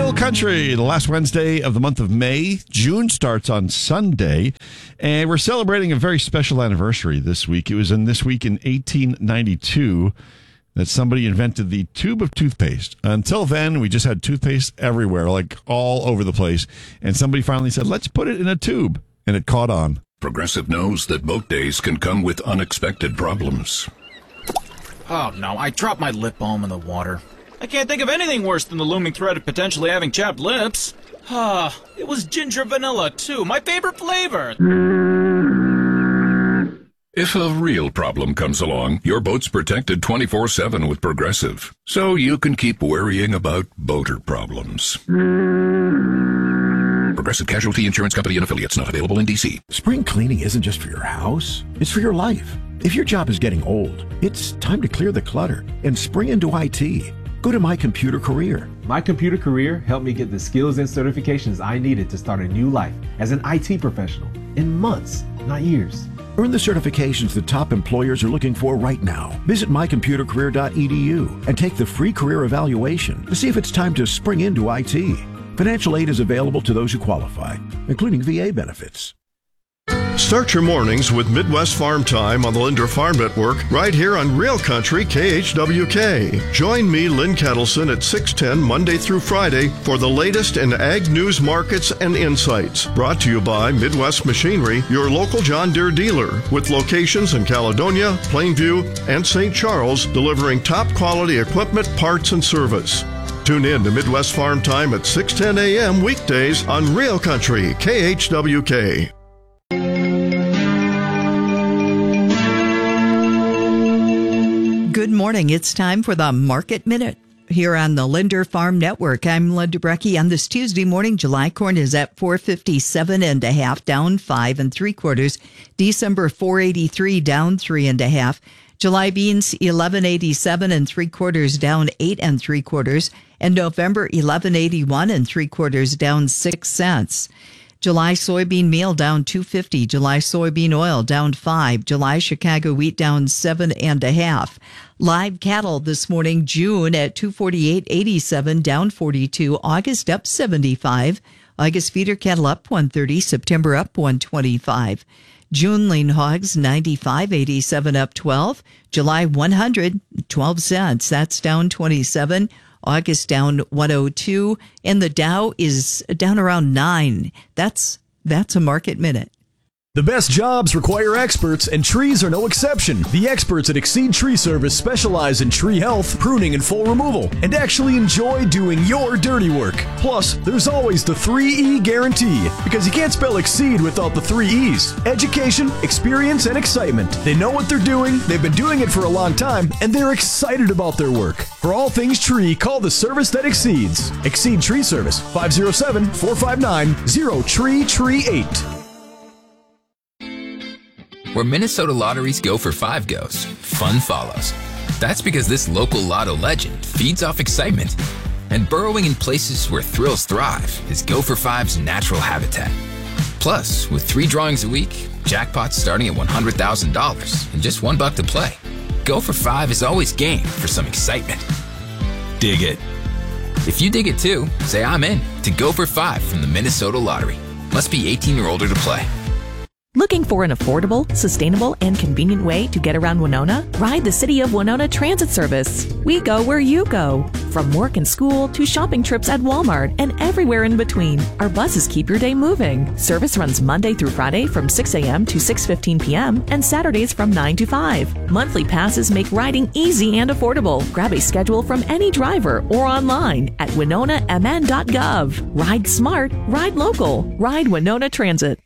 Real Country, the last Wednesday of the month of May. June starts on Sunday, and we're celebrating a very special anniversary this week. It was this week in 1892 that somebody invented the tube of toothpaste. Until then, we just had toothpaste everywhere, like all over the place. And somebody finally said, let's put it in a tube, and it caught on. Progressive knows that boat days can come with unexpected problems. Oh no, I dropped my lip balm in the water. I can't think of anything worse than the looming threat of potentially having chapped lips. It was ginger vanilla, too, my favorite flavor. If a real problem comes along, your boat's protected 24/7 with Progressive, so you can keep worrying about boater problems. Progressive Casualty Insurance Company and Affiliates, not available in D.C. Spring cleaning isn't just for your house, it's for your life. If your job is getting old, it's time to clear the clutter and spring into IT. Go to My Computer Career. My Computer Career helped me get the skills and certifications I needed to start a new life as an IT professional in months, not years. Earn the certifications the top employers are looking for right now. Visit mycomputercareer.edu and take the free career evaluation to see if it's time to spring into IT. Financial aid is available to those who qualify, including VA benefits. Start your mornings with Midwest Farm Time on the Linder Farm Network right here on Real Country KHWK. Join me, Lynn Kettleson, at 6:10 Monday through Friday for the latest in ag news, markets, and insights. Brought to you by Midwest Machinery, your local John Deere dealer, with locations in Caledonia, Plainview, and St. Charles, delivering top quality equipment, parts, and service. Tune in to Midwest Farm Time at 6:10 a.m. weekdays on Real Country KHWK. Good morning. It's time for the Market Minute here on the Linder Farm Network. I'm Linda Brecky. On this Tuesday morning, July corn is at $4.57.5, down 5 3/4. December $4.83, down 3 1/2. July beans $11.87 3/4, down 8 3/4. And November $11.81 3/4, down 6 cents. July soybean meal down $2.50. July soybean oil down 5. July Chicago wheat down 7 1/2. Live cattle this morning, June at $248.87, down 42. August up 75. August feeder cattle up 130. September up 125. June lean hogs 95.87, up 12. July 100, 12 cents. That's down 27. August down 102, and the Dow is down around 9. That's a Market Minute. The best jobs require experts, and trees are no exception. The experts at Exceed Tree Service specialize in tree health, pruning, and full removal, and actually enjoy doing your dirty work. Plus, there's always the 3E guarantee, because you can't spell Exceed without the 3 E's. Education, experience, and excitement. They know what they're doing, they've been doing it for a long time, and they're excited about their work. For all things tree, call the service that exceeds. Exceed Tree Service, 507-459-0TREE38. Where Minnesota lotteries go for 5 goes, fun follows. That's because this local lotto legend feeds off excitement. And burrowing in places where thrills thrive is Go for 5's natural habitat. Plus, with 3 drawings a week, jackpots starting at $100,000 and just $1 to play. Go for 5 is always game for some excitement. Dig it. If you dig it too, say I'm in to Go for 5 from the Minnesota Lottery. Must be 18 or older to play. Looking for an affordable, sustainable, and convenient way to get around Winona? Ride the City of Winona Transit Service. We go where you go. From work and school to shopping trips at Walmart and everywhere in between, our buses keep your day moving. Service runs Monday through Friday from 6 a.m. to 6:15 p.m. and Saturdays from 9 to 5. Monthly passes make riding easy and affordable. Grab a schedule from any driver or online at winonamn.gov. Ride smart, ride local, ride Winona Transit.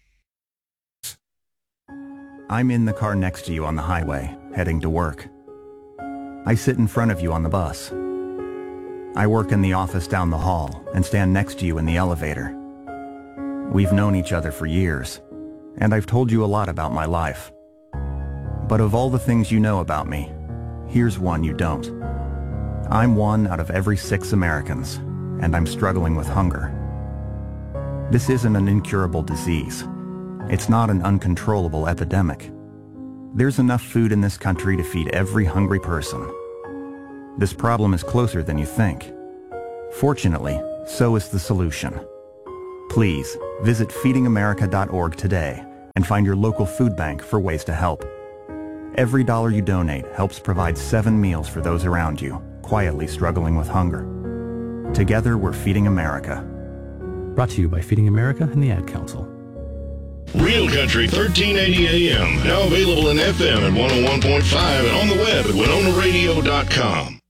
I'm in the car next to you on the highway, heading to work. I sit in front of you on the bus. I work in the office down the hall and stand next to you in the elevator. We've known each other for years, and I've told you a lot about my life. But of all the things you know about me, here's one you don't. I'm one out of every 6 Americans, and I'm struggling with hunger. This isn't an incurable disease. It's not an uncontrollable epidemic. There's enough food in this country to feed every hungry person. This problem is closer than you think. Fortunately, so is the solution. Please visit feedingamerica.org today and find your local food bank for ways to help. Every dollar you donate helps provide 7 meals for those around you, quietly struggling with hunger. Together, we're Feeding America. Brought to you by Feeding America and the Ad Council. Real Country 1380 AM, now available in FM at 101.5 and on the web at WinonaRadio.com.